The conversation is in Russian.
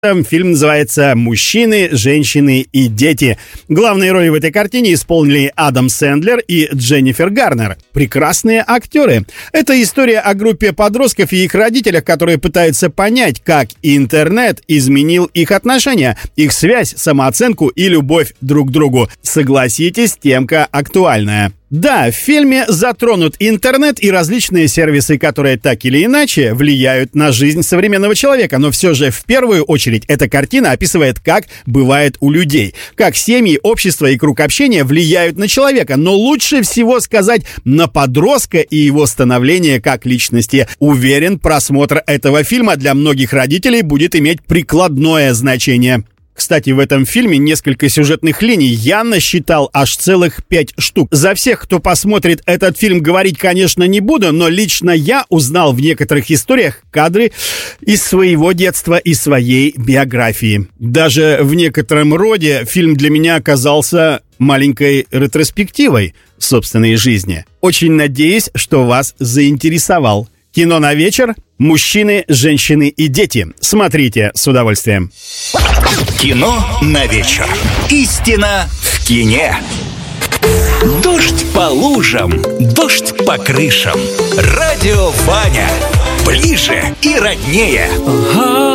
Фильм называется «Мужчины, женщины и дети». Главные роли в этой картине исполнили Адам Сэндлер и Дженнифер Гарнер. Прекрасные актеры. Это история о группе подростков и их родителях, которые пытаются понять, как интернет изменил их отношения, их связь, самооценку и любовь друг к другу. Согласитесь, темка актуальная. Да, в фильме затронут интернет и различные сервисы, которые так или иначе влияют на жизнь современного человека. Но все же в первую очередь эта картина описывает, как бывает у людей. Как семьи, общество и круг общения влияют на человека. Но лучше всего сказать на подростка и его становление как личности. Уверен, просмотр этого фильма для многих родителей будет иметь прикладное значение. Кстати, в этом фильме несколько сюжетных линий. Я насчитал аж целых 5 штук. За всех, кто посмотрит этот фильм, говорить, конечно, не буду, но лично я узнал в некоторых историях кадры из своего детства и своей биографии. Даже в некотором роде фильм для меня оказался маленькой ретроспективой собственной жизни. Очень надеюсь, что вас заинтересовал. Кино на вечер. Мужчины, женщины и дети. Смотрите с удовольствием. Кино на вечер. Истина в кине. Дождь по лужам, дождь по крышам. Радио Ваня. Ближе и роднее.